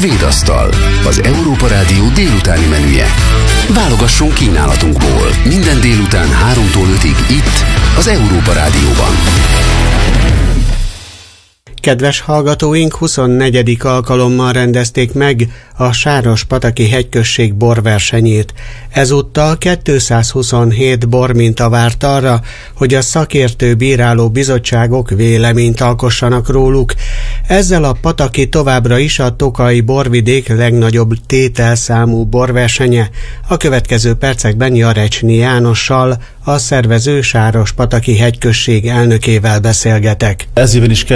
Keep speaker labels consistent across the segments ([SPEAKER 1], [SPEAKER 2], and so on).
[SPEAKER 1] Svédasztal, az Európa Rádió délutáni menüje. Válogasson kínálatunkból minden délután 3-tól 5-ig itt, az Európa Rádióban.
[SPEAKER 2] Kedves hallgatóink, 24. alkalommal rendezték meg a Sárospataki hegyközség borversenyét. Ezúttal 227 borminta várt arra, hogy a szakértő bíráló bizottságok véleményt alkossanak róluk. Ezzel a pataki továbbra is a tokaji borvidék legnagyobb tételszámú borversenye. A következő percekben Jarecsnyi Jánossal, a szervező Sárospataki hegyközség elnökével beszélgetek.
[SPEAKER 3] Ez évben is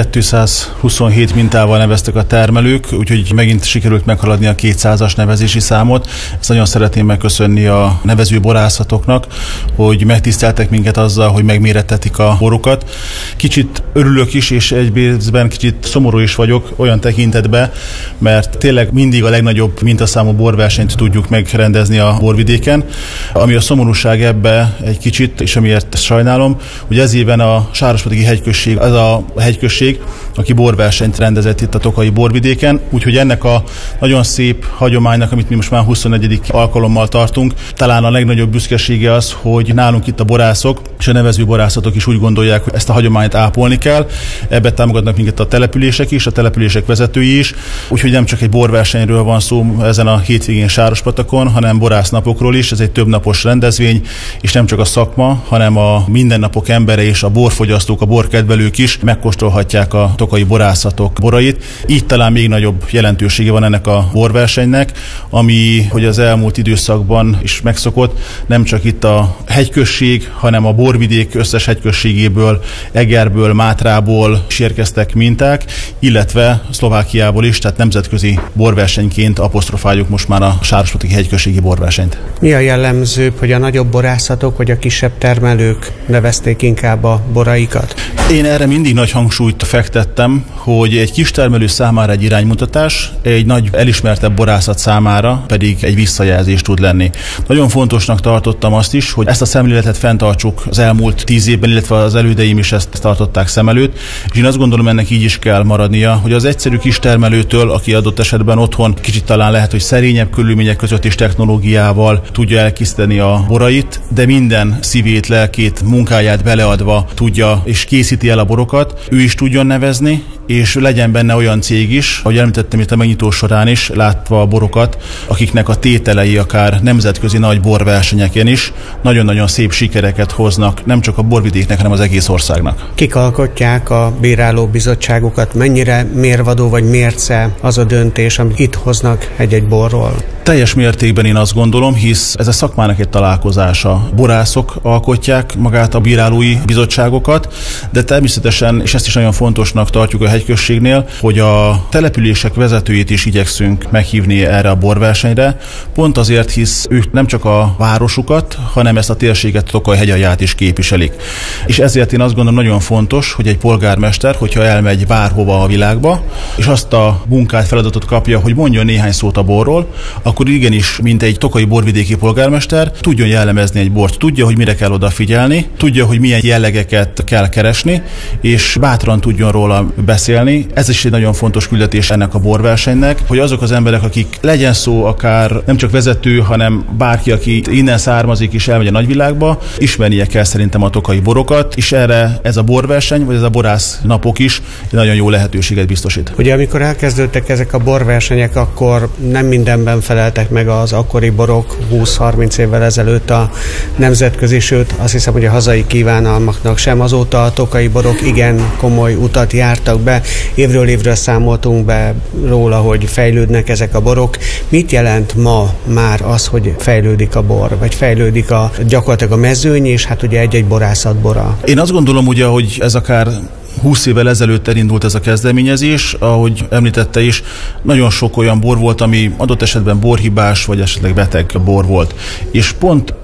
[SPEAKER 3] 227 mintával neveztek a termelők, úgyhogy megint sikerült meghaladni a 200-as nevezési számot. Ezt nagyon szeretném megköszönni a nevező borászatoknak, hogy megtiszteltek minket azzal, hogy megmérettetik a borokat. Kicsit örülök is, és egyben kicsit szomorú is vagyok olyan tekintetben, mert tényleg mindig a legnagyobb mintaszámú borversenyt tudjuk megrendezni a borvidéken. Ami a szomorúság ebbe egy kicsit, és amiért sajnálom, hogy ez éven a Sárospataki hegyközség, az a hegyközség, aki borversenyt rendezett itt a tokaji borvidéken, úgyhogy ennek a nagyon szép hagyománynak, amit mi most már 21. alkalommal tartunk, talán a legnagyobb büszkesége az, hogy nálunk itt a borászok és a nevező borászatok is úgy gondolják, hogy ezt a hagyományt ápolni kell. Ebben támogatnak minket a települések is, a települések vezetői is, úgyhogy nem csak egy borversenyről van szó ezen a hétvégén Sárospatakon, hanem borásznapokról is. Ez egy többnapos rendezvény, és nem csak a szakma, hanem a mindennapok embere és a borfogyasztók, a borkedvelők is megkóstolhatják a tokaji borászatok borait. Így talán még nagyobb jelentősége van ennek a borversenynek, ami, hogy az elmúlt időszakban is megszokott, nem csak itt a hegyközség, hanem a borvidék összes hegyközségéből, Egerből, Mátrából is érkeztek minták, illetve Szlovákiából is, tehát nemzetközi borversenyként apostrofáljuk most már a Sárospataki hegyközségi borversenyt.
[SPEAKER 2] Mi a jellemzőbb, hogy a nagyobb borászatok vagy a kisebb termelők nevezték inkább a boraikat?
[SPEAKER 3] Én erre mindig nagy hangsúlyt fektettem, hogy egy kis termelő számára egy iránymutatás, egy nagy elismertebb borászat számára pedig egy visszajelzés tud lenni. Nagyon fontosnak tartottam azt is, hogy ezt a szemléletet fenntartsuk az elmúlt 10 évben, illetve az elődeim is ezt tartották szem előtt, és én azt gondolom, ennek így is kell maradnia, hogy az egyszerű kis termelőtől, aki adott esetben otthon kicsit talán lehet, hogy szerényebb körülmények között is technológiával tudja elkészíteni a borait, de minden szívét, lelkét, munkáját beleadva tudja és készíti el a borokat, ő is tudjon nevezni, és legyen benne olyan cég is, ahogy említettem itt a megnyitó során is, látva a borokat, akiknek a tételei akár nemzetközi nagy borversenyeken is nagyon-nagyon szép sikereket hoznak, nem csak a borvidéknek, hanem az egész országnak.
[SPEAKER 2] Kik alkotják a bíráló bizottságokat? Mennyire mérvadó vagy mérce az a döntés, amit itt hoznak egy-egy borról?
[SPEAKER 3] Teljes mértékben én azt gondolom, hisz ez a szakmának egy találkozása. Borászok alkotják magát a bírálói bizottságokat, de természetesen, és ezt is nagyon fontosnak tartjuk a hegyközségnél, hogy a települések vezetőjét is igyekszünk meghívni erre a borversenyre, pont azért, hisz ők nem csak a városukat, hanem ezt a térséget, Tokaj hegyalját is képviselik. És ezért én azt gondolom, nagyon fontos, hogy egy polgármester, hogyha elmegy bárhova a világba, és azt a munkát, feladatot kapja, hogy mondjon néhány szót a borról, akkor igenis, mint egy tokaji borvidéki polgármester, tudjon jellemezni egy bort, tudja, hogy mire kell odafigyelni, tudja, hogy milyen jellegeket kell keresni, és bátran tudjon róla beszélni. Ez is egy nagyon fontos küldetés ennek a borversenynek, hogy azok az emberek, akik legyen szó akár nem csak vezető, hanem bárki, aki innen származik és elmegy a nagyvilágba, ismernie kell szerintem a tokaji borokat, és erre ez a borverseny, vagy ez a borász napok is nagyon jó lehetőséget biztosít.
[SPEAKER 2] Ugye amikor elkezdődtek ezek a borversenyek, akkor nem mindenben feleltek meg az akkori borok 20-30 évvel ezelőtt a nemzetközi, sőt azt hiszem, hogy a hazai kívánalmaknak sem. Azóta a tokaji borok igen komoly utat jártak be, évről évre számoltunk be róla, hogy fejlődnek ezek a borok. Mit jelent ma már az, hogy fejlődik a bor, vagy fejlődik gyakorlatilag a mezőny, és hát ugye egy-egy borászat bora?
[SPEAKER 3] Én azt gondolom ugye, hogy ez akár 20 évvel ezelőtt elindult ez a kezdeményezés, ahogy említette is, nagyon sok olyan bor volt, ami adott esetben borhibás, vagy esetleg beteg bor volt. És pont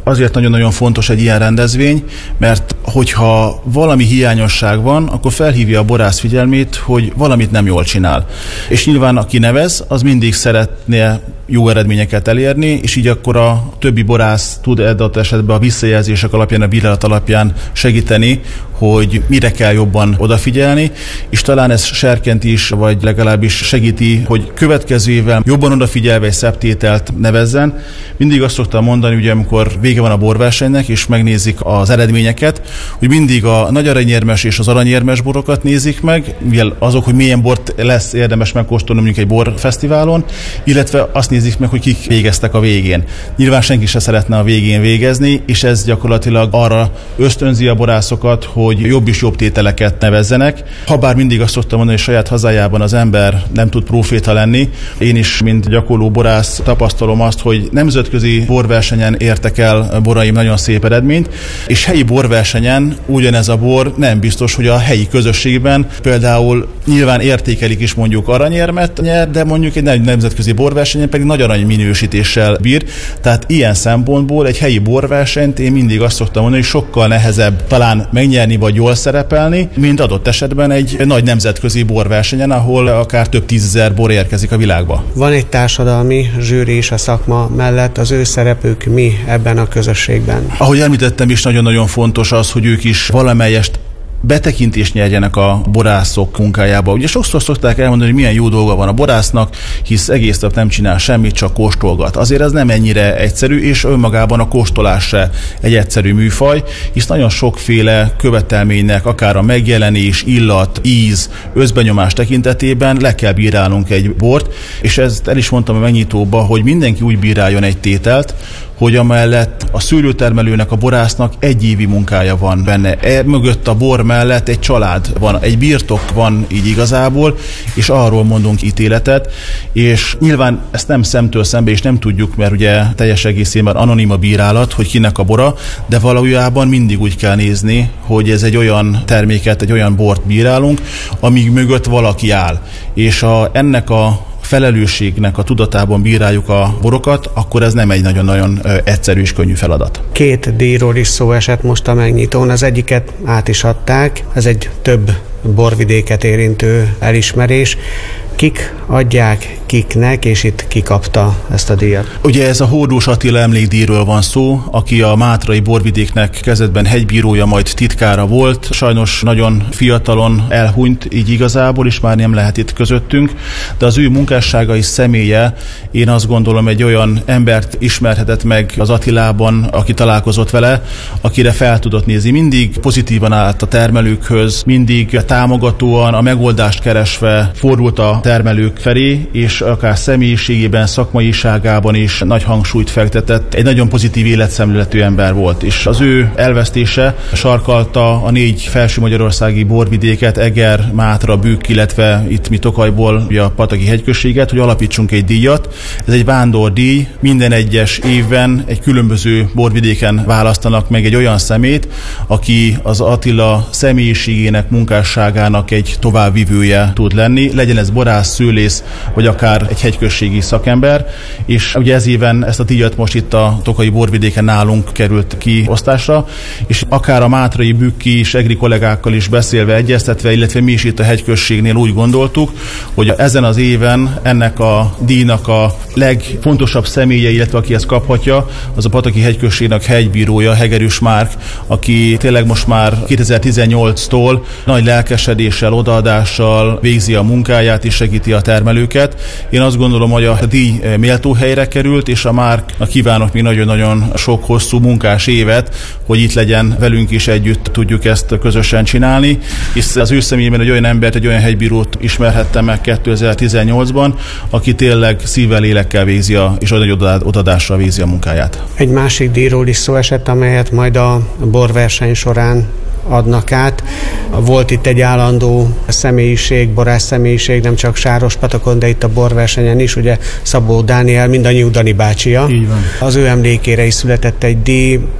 [SPEAKER 3] azért nagyon-nagyon fontos egy ilyen rendezvény, mert hogyha valami hiányosság van, akkor felhívja a borász figyelmét, hogy valamit nem jól csinál. És nyilván aki nevez, az mindig szeretné jó eredményeket elérni, és így akkor a többi borász tud adott esetben a visszajelzések alapján, a bírálat alapján segíteni, hogy mire kell jobban odafigyelni, és talán ez serkenti is, vagy legalábbis segíti, hogy következő évvel jobban odafigyelve egy szebb tételt nevezzen. Mindig azt szoktam mondani, ugye amikor vége van a borversenynek, és megnézik az eredményeket, hogy mindig a nagy aranyérmes és az aranyérmes borokat nézik meg, mivel azok, hogy milyen bort lesz érdemes megkóstolni mondjuk egy borfesztiválon, illetve azt nézik meg, hogy kik végeztek a végén. Nyilván senki se szeretne a végén végezni, és ez gyakorlatilag arra ösztönzi a borászokat, hogy jobb és jobb tételeket nevezzenek. Habár mindig azt szoktam mondani, hogy saját hazájában az ember nem tud próféta lenni. Én is, mint gyakorló borász tapasztalom azt, hogy nemzetközi borversenyen értek el boraim nagyon szép eredményt, és helyi borversenyen ugyanez a bor nem biztos, hogy a helyi közösségben például nyilván értékelik is mondjuk aranyérmet nyer, de mondjuk egy nemzetközi borversenyen pedig nagy arany minősítéssel bír. Tehát ilyen szempontból egy helyi borversenyt én mindig azt szoktam mondani, hogy sokkal nehezebb talán megnyerni vagy jól szerepelni, mint adott esetben egy nagy nemzetközi borversenyen, ahol akár több 10 000 bor érkezik a világba.
[SPEAKER 2] Van egy társadalmi zsűri is a szakma mellett, az ő szerepük mi ebben a közösségben?
[SPEAKER 3] Ahogy említettem is, nagyon-nagyon fontos az, hogy ők is valamelyest betekintést nyerjenek a borászok munkájába. Ugye sokszor szokták elmondani, hogy milyen jó dolga van a borásznak, hisz egész nap nem csinál semmit, csak kóstolgat. Azért ez nem ennyire egyszerű, és önmagában a kóstolás se egy egyszerű műfaj, hisz nagyon sokféle követelménynek, akár a megjelenés, illat, íz, összbenyomás tekintetében le kell bírálnunk egy bort, és ezt el is mondtam a megnyitóba, hogy mindenki úgy bíráljon egy tételt, hogy amellett a szőlőtermelőnek, a borásznak egy évi munkája van benne. Mögött a bor mellett egy család van, egy birtok van így igazából, és arról mondunk ítéletet, és nyilván ezt nem szemtől szembe, és nem tudjuk, mert ugye teljes egészében anonim a bírálat, hogy kinek a bora, de valójában mindig úgy kell nézni, hogy ez egy olyan terméket, egy olyan bort bírálunk, amíg mögött valaki áll. És ennek a felelősségnek a tudatában bíráljuk a borokat, akkor ez nem egy nagyon-nagyon egyszerű és könnyű feladat. 2
[SPEAKER 2] díjról is szó esett most a megnyitón, az egyiket át is adták, ez egy több borvidéket érintő elismerés. Kik adják kiknek, és itt kikapta ezt a díjat?
[SPEAKER 3] Ugye ez a Hódós Attila emlékdíjról van szó, aki a mátrai borvidéknek kezdetben hegybírója, majd titkára volt. Sajnos nagyon fiatalon elhunyt így igazából, és már nem lehet itt közöttünk, de az ő munkássága és személye, én azt gondolom, egy olyan embert ismerhetett meg az Attilában, aki találkozott vele, akire fel tudott nézni. Mindig pozitívan állt a termelőkhöz, mindig támogatóan, a megoldást keresve fordult a termelők felé, és akár személyiségében, szakmaiságában is nagy hangsúlyt fektetett. Egy nagyon pozitív életszemléletű ember volt, és az ő elvesztése sarkalta a 4 felső magyarországi borvidéket, Eger, Mátra, Bükk, illetve itt mi Tokajból a Pataki hegyközséget, hogy alapítsunk egy díjat. Ez egy vándordíj, minden egyes évben egy különböző borvidéken választanak meg egy olyan szemét, aki az Attila személyiségének, munkásságának egy továbbvivője tud lenni, legyen ez borász, szőlész, vagy akár egy hegyközségi szakember, és ugye ez éven ezt a díjat most itt a tokaji borvidéken nálunk került kiosztásra, és akár a mátrai, bükki és egri kollégákkal is beszélve, egyeztetve, illetve mi is itt a hegyközségnél úgy gondoltuk, hogy ezen az éven ennek a díjnak a legfontosabb személye, illetve aki ezt kaphatja, az a Pataki hegyközségnek hegybírója, Hegerűs Márk, aki tényleg most már 2018-tól nagy lelkesedéssel, odaadással végzi a munkáját és segíti a termelőket. Én azt gondolom, hogy a díj méltó helyre került, és a Márknak kívánok még nagyon-nagyon sok hosszú munkás évet, hogy itt legyen velünk is együtt tudjuk ezt közösen csinálni, hisz az ő személyében egy olyan embert, egy olyan hegybírót ismerhettem meg 2018-ban, aki tényleg szívvel, lélekkel végzi és nagy odadással végzi a munkáját.
[SPEAKER 2] Egy másik díjról is szó esett, amelyet majd a borverseny során adnak át. Volt itt egy állandó személyiség, borász személyiség, nem csak Sárospatakon, de itt a borversenyen is, ugye Szabó Dániel, mindannyiuk Dani bácsia.
[SPEAKER 3] Így van.
[SPEAKER 2] Az ő emlékére is született egy díj.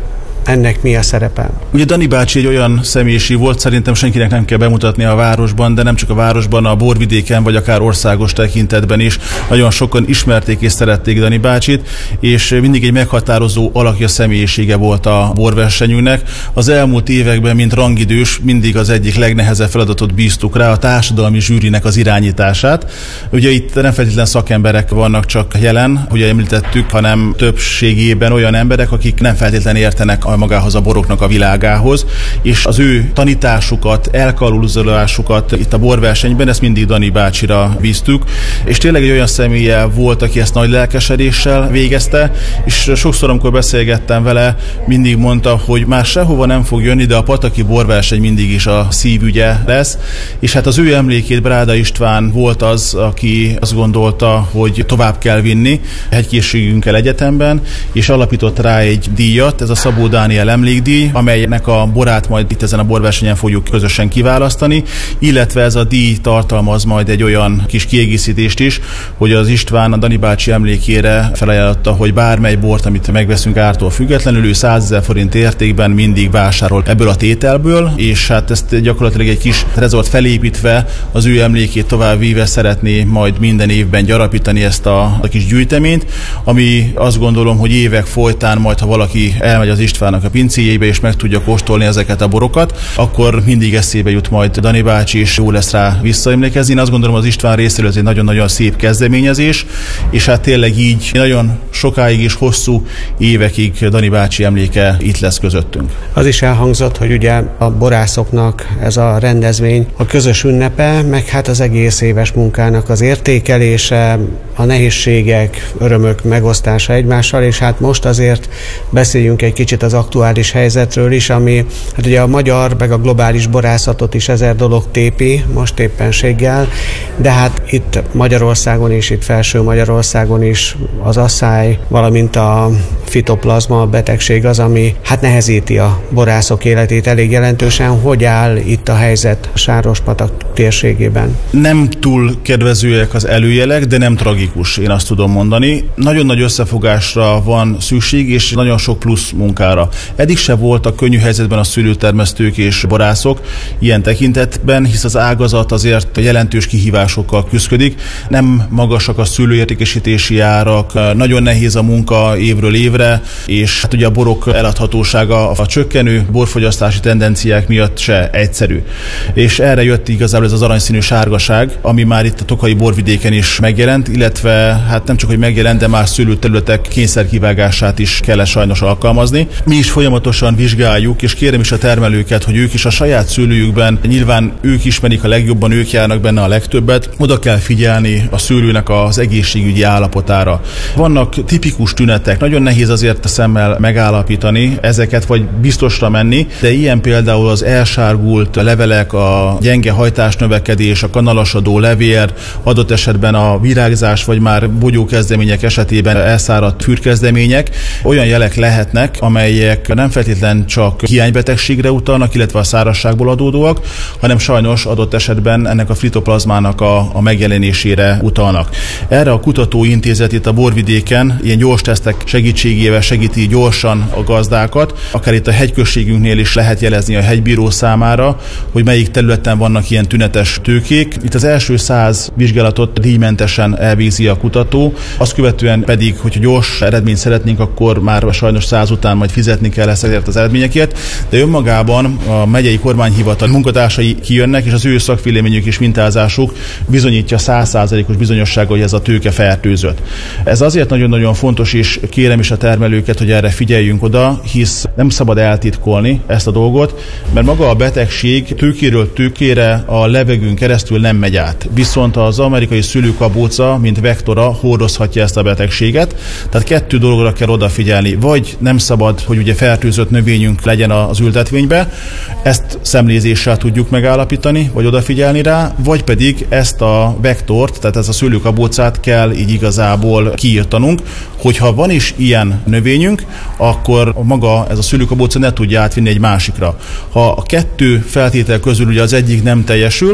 [SPEAKER 2] ennek mi a szerepe?
[SPEAKER 3] Ugye Dani bácsi egy olyan személyiség volt, szerintem senkinek nem kell bemutatni a városban, de nem csak a városban, a borvidéken, vagy akár országos tekintetben is. Nagyon sokan ismerték és szerették Dani bácsit, és mindig egy meghatározó alakja, személyisége volt a borversenyünknek. Az elmúlt években, mint rangidős, mindig az egyik legnehezebb feladatot bíztuk rá, a társadalmi zsűrinek az irányítását. Ugye itt nem feltétlenül szakemberek vannak csak jelen, ugye említettük, hanem többségében olyan emberek, akik nem feltétlenül értenek magához a boroknak a világához, és az ő tanításukat, elkaruluzolásukat itt a borversenyben, ezt mindig Dani bácsira bíztuk, és tényleg egy olyan személye volt, aki ezt nagy lelkesedéssel végezte, és sokszor, amikor beszélgettem vele, mindig mondta, hogy már sehova nem fog jönni, de a pataki borverseny mindig is a szívügye lesz, és hát az ő emlékét Bráda István volt az, aki azt gondolta, hogy tovább kell vinni hegykészségünkkel egyetemben, és alapított rá egy díjat, ez a Szabó Dániel emlékdíj, amelynek a borát majd itt ezen a borversenyen fogjuk közösen kiválasztani, illetve ez a díj tartalmaz majd egy olyan kis kiegészítést is, hogy az István a Dani bácsi emlékére felajánlotta, hogy bármely bort, amit megveszünk ártól függetlenül, ő 100 000 forint értékben mindig vásárol ebből a tételből, és hát ezt gyakorlatilag egy kis rezort felépítve, az ő emlékét tovább víve szeretné majd minden évben gyarapítani ezt a kis gyűjteményt, ami azt gondolom, hogy évek folytán majd, ha valaki elmegy az Istvánnak a pincéjébe és meg tudja kóstolni ezeket a borokat, akkor mindig eszébe jut majd Dani bácsi, és jó lesz rá visszaemlékezni. Én azt gondolom, az István részéről ez egy nagyon-nagyon szép kezdeményezés, és hát tényleg így nagyon sokáig és hosszú évekig Dani bácsi emléke itt lesz közöttünk.
[SPEAKER 2] Az is elhangzott, hogy ugye a borászoknak ez a rendezvény a közös ünnepe, meg hát az egész éves munkának az értékelése, a nehézségek, örömök megosztása egymással, és hát most azért beszéljünk egy kicsit az aktuális helyzetről is, ami hát ugye a magyar, meg a globális borászatot is 1000 dolog tépi, most éppenséggel, de hát itt Magyarországon és itt Felső Magyarországon is az asszály, valamint a fitoplazma betegség az, ami hát nehezíti a borászok életét elég jelentősen. Hogy áll itt a helyzet a Sárospatak térségében? Nem
[SPEAKER 3] túl kedvezőek az előjelek, de nem tragikus, én azt tudom mondani. Nagyon nagy összefogásra van szükség, és nagyon sok plusz munkára. Eddig se voltak könnyű helyzetben a szőlőtermesztők és borászok ilyen tekintetben, hisz az ágazat azért jelentős kihívásokkal küszködik. Nem magasak a szőlőértékesítési árak, nagyon nehéz a munka évről évre, és hát ugye a borok eladhatósága a csökkenő borfogyasztási tendenciák miatt se egyszerű. És erre jött igazából ez az aranyszínű sárgaság, ami már itt a tokaji borvidéken is megjelent, illetve hát nem csak, hogy megjelent, de már szőlőterületek kényszerkivágását is kell sajnos alkalmazni. Mi is folyamatosan vizsgáljuk, és kérem is a termelőket, hogy ők is a saját szőlőjükben, nyilván ők ismerik a legjobban, ők járnak benne a legtöbbet, oda kell figyelni a szőlőnek az egészségügyi állapotára. Vannak tipikus tünetek, nagyon nehéz azért a szemmel megállapítani ezeket, vagy biztosra menni, de ilyen például az elsárgult levelek, a gyenge hajtásnövekedés, a kanalasadó levér, adott esetben a virágzás, vagy már bogyókezdemények esetében elszáradt fürkezdemények, olyan jelek lehetnek, amelyek nem feltétlen csak hiánybetegségre utalnak, illetve a szárazságból adódóak, hanem sajnos adott esetben ennek a fitoplazmának a megjelenésére utalnak. Erre a kutatóintézet itt a borvidéken ilyen gyors tesztek segítségével segíti gyorsan a gazdákat, akár itt a hegyközségünknél is lehet jelezni a hegybíró számára, hogy melyik területen vannak ilyen tünetes tőkék. Itt az első 100 vizsgálatot díjmentesen elvégzi a kutató, azt követően pedig, hogyha gyors eredményt szeretnénk, akkor már sajnos 100 után majd fizetni kell ezért az eredményekért, de önmagában a megyei kormányhivatal munkatársai kijönnek, és az ő szakvéleményük és mintázásuk bizonyítja 100%-os bizonyossággal, hogy ez a tőke fertőzött. Ez azért nagyon-nagyon fontos, és kérem is a termelőket, hogy erre figyeljünk oda, hisz nem szabad eltitkolni ezt a dolgot, mert maga a betegség tőkéről tőkére a levegőn keresztül nem megy át. Viszont az amerikai szőlőkabóca, mint vektora hordozhatja ezt a betegséget, tehát 2 dologra kell odafigyelni. Vagy nem szabad, hogy ugye fertőzött növényünk legyen az ültetvénybe, ezt szemlézéssel tudjuk megállapítani, vagy odafigyelni rá, vagy pedig ezt a vektort, tehát ezt a szőlőkabócát kell így igazából kiírtanunk, hogyha van is ilyen növényünk, akkor maga ez a szőlőkabóca ne tudja átvinni egy másikra. Ha a 2 feltétel közül ugye az egyik nem teljesül,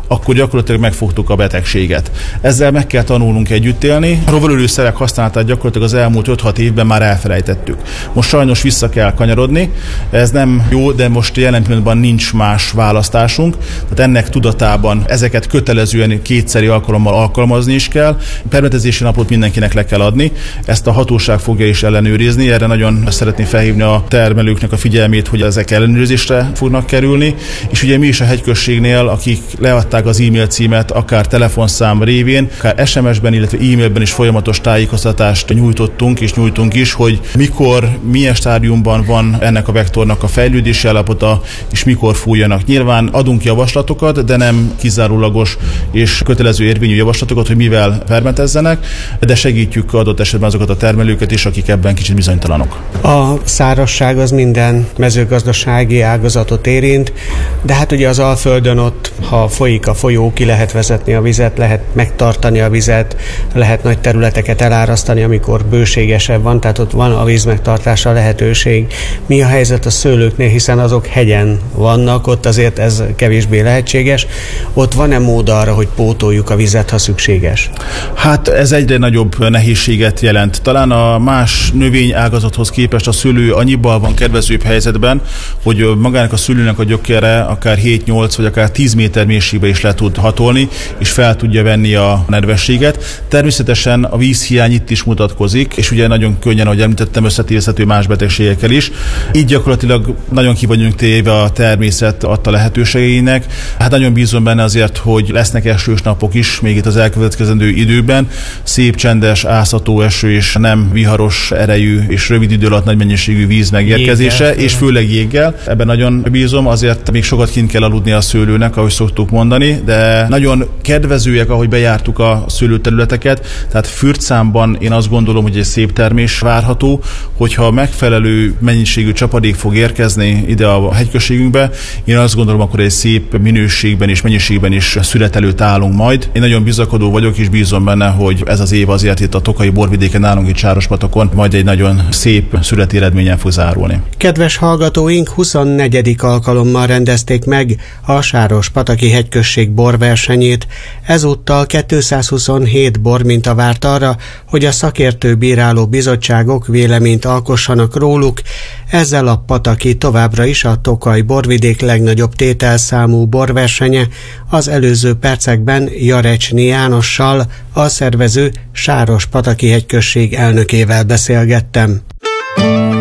[SPEAKER 3] akkor gyakorlatilag megfogtuk a betegséget. Ezzel meg kell tanulnunk együtt élni. A rovarölőszerek használatát gyakorlatilag az elmúlt 5-6 évben már elfelejtettük. Most sajnos vissza kell kanyarodni. Ez nem jó, de most jelen pillanatban nincs más választásunk. Tehát ennek tudatában ezeket kötelezően kétszeri alkalommal alkalmazni is kell. Permetezési napot mindenkinek le kell adni. Ezt a hatóság fogja is ellenőrizni. Erre nagyon szeretném felhívni a termelőknek a figyelmét, hogy ezek ellenőrzésre fognak kerülni. És ugye mi is a hegyközségnél, akik leadták az e-mail címet, akár telefonszám révén, akár SMS-ben, illetve e-mailben is folyamatos tájékoztatást nyújtottunk és nyújtunk is, hogy mikor, milyen stádiumban van ennek a vektornak a fejlődési állapota, és mikor fújjanak. Nyilván adunk javaslatokat, de nem kizárólagos és kötelező érvényű javaslatokat, hogy mivel permetezzenek, de segítjük adott esetben azokat a termelőket is, akik ebben kicsit bizonytalanok.
[SPEAKER 2] A szárazság az minden mezőgazdasági ágazatot érint, de hát ugye az Alföldön ott, ha folyik a folyó, ki lehet vezetni a vizet, lehet megtartani a vizet, lehet nagy területeket elárasztani, amikor bőségesebb van, tehát ott van a víz megtartása lehetőség. Mi a helyzet a szőlőknél, hiszen azok hegyen vannak, ott azért ez kevésbé lehetséges. Ott van-e mód arra, hogy pótoljuk a vizet, ha szükséges?
[SPEAKER 3] Hát ez egyre nagyobb nehézséget jelent. Talán a más növényágazathoz képest a szőlő annyiban van kedvezőbb helyzetben, hogy magának a szőlőnek a gyökere akár 7-8 vagy akár 10 méter mélységbe is le tud hatolni, és fel tudja venni a nedvességet. Természetesen a vízhiány itt is mutatkozik, és ugye nagyon könnyen, ahogy említettem, összetéveszthető más betegségekkel is. Így gyakorlatilag nagyon ki vagyunk téve a természet adta lehetőségeinek. Hát nagyon bízom benne azért, hogy lesznek esős napok is, még itt az elkövetkezendő időben. Szép, csendes, áztató eső és nem viharos erejű és rövid idő alatt nagy mennyiségű víz megérkezése, jéggel, és főleg jéggel. Ebben nagyon bízom, azért még sokat kint kell aludni a szőlőnek, ahogy szoktuk mondani, de nagyon kedvezőek, ahogy bejártuk a szőlőterületeket, tehát fürtszámban én azt gondolom, hogy egy szép termés várható, hogyha megfelelő mennyiségű csapadék fog érkezni ide a hegyközségünkbe, én azt gondolom, akkor egy szép minőségben és mennyiségben is szület előtt állunk majd. Én nagyon bizakodó vagyok, és bízom benne, hogy ez az év azért itt a Tokaji borvidéken nálunk itt Sárospatokon majd egy nagyon szép születi eredményen fog zárulni.
[SPEAKER 2] Kedves hallgatóink, 24. alkalommal rendezték meg a Sárospataki hegyközség borversenyét. Ezúttal 227 borminta várt arra, hogy a szakértő bíráló bizottságok véleményt alkossanak róluk. Ezzel a Pataki továbbra is a Tokaj borvidék legnagyobb tételszámú borversenye. Az előző percekben Jarecsny Jánossal, a szervező Sárospataki hegyközség elnökével beszélgettem.